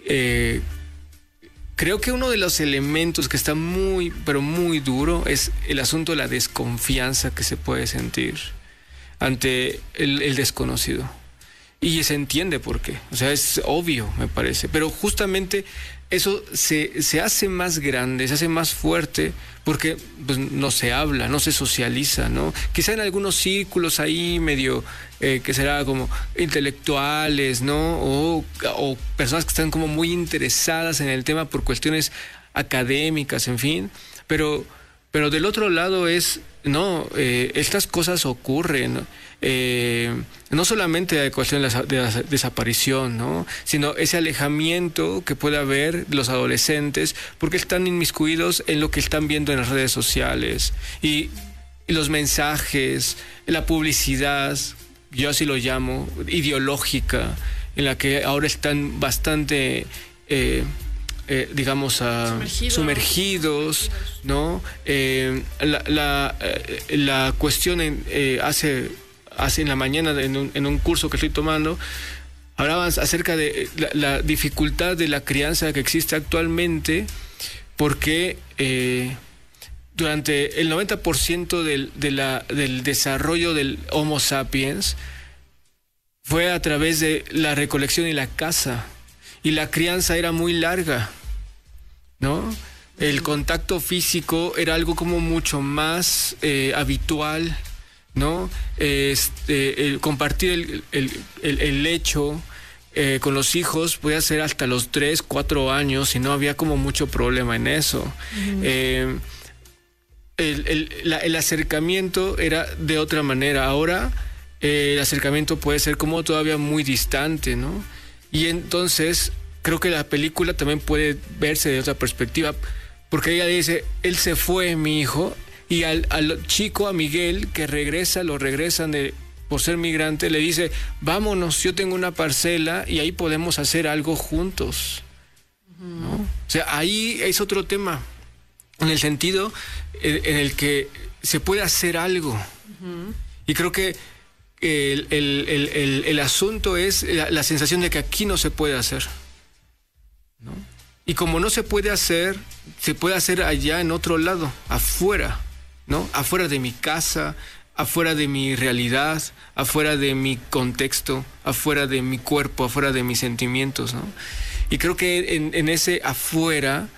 creo que uno de los elementos que está muy, pero muy duro es el asunto de la desconfianza que se puede sentir ante el desconocido. Y se entiende por qué. O sea, es obvio, me parece. Pero justamente eso se hace más grande, se hace más fuerte porque pues, no se habla, no se socializa, ¿no? Quizá en algunos círculos ahí medio, que será como intelectuales, ¿no? O personas que están como muy interesadas en el tema por cuestiones académicas, en fin. Pero del otro lado es, no, estas cosas ocurren, ¿no? No solamente la cuestión de la desaparición, ¿no? Sino ese alejamiento que puede haber de los adolescentes porque están inmiscuidos en lo que están viendo en las redes sociales y los mensajes, la publicidad, yo así lo llamo, ideológica, en la que ahora están bastante digamos sumergidos, ¿no? La cuestión hace en la mañana en un curso que estoy tomando, hablaban acerca de la dificultad de la crianza que existe actualmente, porque durante el 90% del desarrollo del Homo sapiens fue a través de la recolección y la caza, y la crianza era muy larga, ¿no? El contacto físico era algo como mucho más habitual, ¿no? El compartir el lecho con los hijos podía ser hasta los 3, 4 años y no había como mucho problema en eso. Uh-huh. El acercamiento era de otra manera. Ahora el acercamiento puede ser como todavía muy distante, ¿no? Y entonces creo que la película también puede verse de otra perspectiva, porque ella dice, él se fue, mi hijo, y al chico, a Miguel, que lo regresan por ser migrante, le dice, vámonos, yo tengo una parcela y ahí podemos hacer algo juntos, ¿no? O sea, ahí es otro tema, en el sentido en el que se puede hacer algo. Uh-huh. Y creo que el asunto es la sensación de que aquí no se puede hacer, ¿no? Y como no se puede hacer, se puede hacer allá en otro lado, afuera, ¿no? Afuera de mi casa, afuera de mi realidad, afuera de mi contexto, afuera de mi cuerpo, afuera de mis sentimientos, ¿no? Y creo que en ese afuera,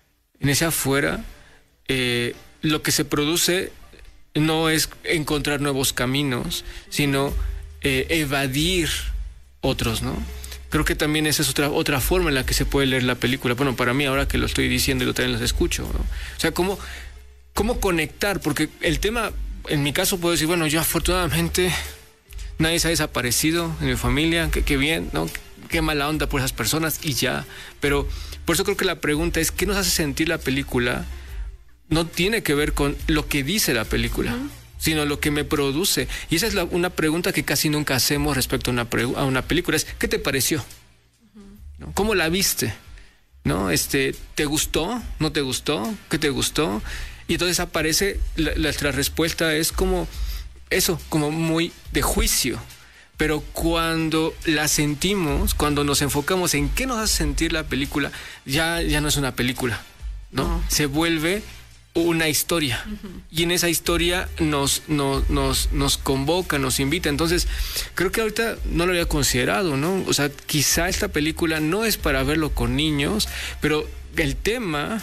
lo que se produce no es encontrar nuevos caminos, sino evadir otros, ¿no? Creo que también esa es otra forma en la que se puede leer la película. Bueno, para mí, ahora que lo estoy diciendo y también los escucho, ¿no? O sea, ¿cómo conectar? Porque el tema, en mi caso puedo decir, bueno, yo afortunadamente nadie se ha desaparecido en mi familia, qué bien, ¿no? Qué mala onda por esas personas y ya. Pero por eso creo que la pregunta es, ¿qué nos hace sentir la película? No tiene que ver con lo que dice la película, uh-huh, sino lo que me produce. Y esa es una pregunta que casi nunca hacemos respecto a una película. Es, ¿qué te pareció? Uh-huh. ¿No? ¿Cómo la viste? ¿No? ¿Te gustó? ¿No te gustó? ¿Qué te gustó? Y entonces aparece, nuestra respuesta es como eso, como muy de juicio. Pero cuando la sentimos, cuando nos enfocamos en qué nos hace sentir la película, ya no es una película, ¿no? Uh-huh. Se vuelve una historia. Uh-huh. Y en esa historia nos convoca, nos invita. Entonces, creo que ahorita no lo había considerado, ¿no? O sea, quizá esta película no es para verlo con niños, pero el tema,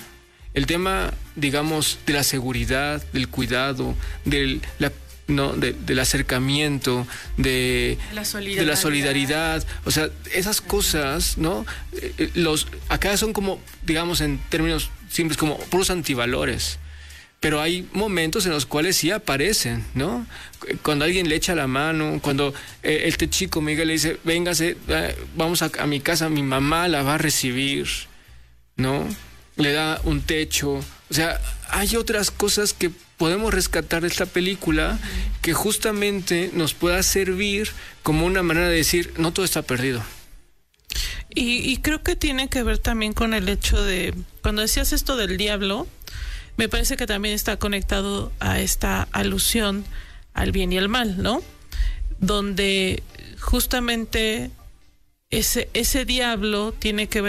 digamos, de la seguridad, del cuidado, del acercamiento, de la solidaridad, o sea, esas cosas, ¿no? Acá son como, digamos, en términos simples, como puros antivalores. Pero hay momentos en los cuales sí aparecen, ¿no? Cuando alguien le echa la mano, cuando este chico Miguel le dice, véngase, vamos a mi casa, mi mamá la va a recibir, ¿no? Le da un techo. O sea, hay otras cosas que podemos rescatar de esta película que justamente nos pueda servir como una manera de decir, no todo está perdido. Y creo que tiene que ver también con el hecho de, cuando decías esto del diablo, me parece que también está conectado a esta alusión al bien y al mal, ¿no? Donde justamente ese diablo tiene que ver